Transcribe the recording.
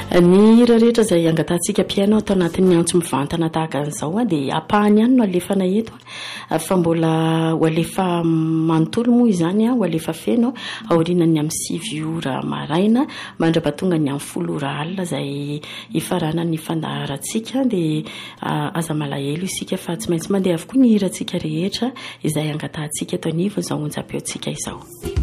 Ny hira rehetra izay angatantsika piano atao anatin'ny antso mivantana tahaka an'izao dia apahany ihany no alefana eto fa mbola ho alefa manontolo moa izany ho alefa feno aorianany amin'ny 7 ora maraina mandrapatonga ny amin'ny 10 ora alina izay ifarana ny fandaharantsika dia aza malahelo isika fa tsy maintsy mandeha avokoa ny hirantsika rehetra izay angatantsika eto anivony izao onjam-peontsika izao.